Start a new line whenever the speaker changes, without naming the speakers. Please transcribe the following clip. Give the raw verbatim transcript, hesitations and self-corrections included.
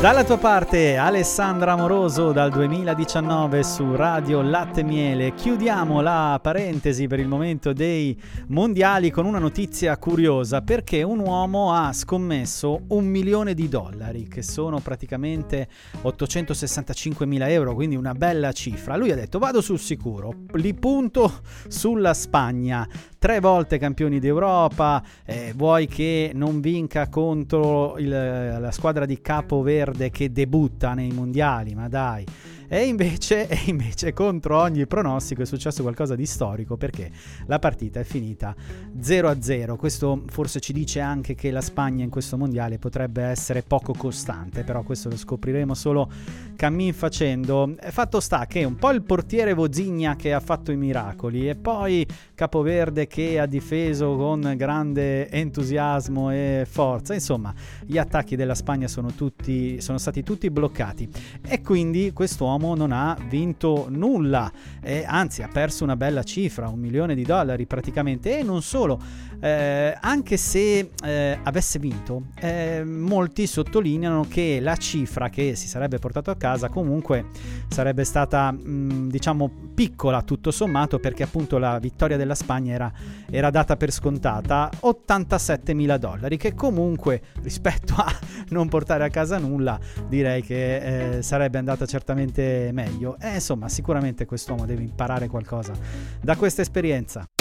Dalla tua parte Alessandra Amoroso dal duemiladiciannove su Radio Latte e Miele. Chiudiamo la parentesi per il momento dei mondiali con una notizia curiosa, perché un uomo ha scommesso un milione di dollari, che sono praticamente ottocentosessantacinquemila euro, quindi una bella cifra. Lui ha detto: vado sul sicuro, li punto sulla Spagna, tre volte campioni d'Europa, eh, vuoi che non vinca contro il, la squadra di Capoverde che debutta nei mondiali, ma dai. E invece, e invece contro ogni pronostico è successo qualcosa di storico, perché la partita è finita zero a zero. Questo forse ci dice anche che la Spagna in questo mondiale potrebbe essere poco costante, però questo lo scopriremo solo cammin facendo. Fatto sta che un po' il portiere Vozigna che ha fatto i miracoli, e poi Capoverde che ha difeso con grande entusiasmo e forza. Insomma, gli attacchi della Spagna sono tutti sono stati tutti bloccati, e quindi quest'uomo non ha vinto nulla, e anzi ha perso una bella cifra, un milione di dollari praticamente. E non solo, eh, anche se eh, avesse vinto, eh, molti sottolineano che la cifra che si sarebbe portato a casa comunque sarebbe stata mh, diciamo piccola tutto sommato, perché appunto la vittoria della Spagna era, era data per scontata, ottantasettemila dollari, che comunque rispetto a non portare a casa nulla direi che eh, sarebbe andata certamente meglio. E insomma, sicuramente quest'uomo deve imparare qualcosa da questa esperienza.